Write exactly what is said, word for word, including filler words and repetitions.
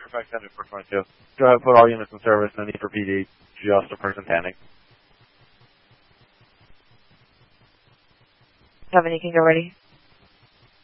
Fairfax Center four twenty-two. Go ahead and put all units in service. No need for P D. Just a person panic. Seven, you can go ready.